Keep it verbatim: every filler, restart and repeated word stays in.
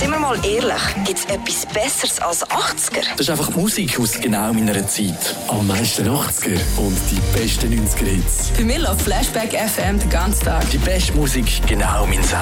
Sind wir mal ehrlich, gibt es etwas Besseres als achtziger? Das ist einfach Musik aus genau meiner Zeit. Am meisten achtziger und die besten neunziger Hits. Bei mir läuft Flashback F M den ganzen Tag. Die beste Musik genau mein Sound.